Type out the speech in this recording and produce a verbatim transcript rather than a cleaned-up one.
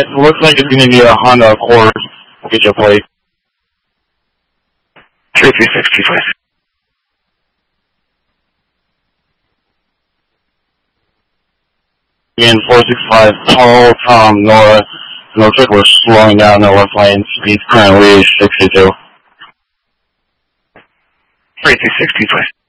looks like it's going to be a Honda Accord. We'll get your plate. three three six two, please. Again, four six five, Paul, Tom, Nora. It looks like we're slowing down the left lane. Speed currently sixty-two. three three six two, please.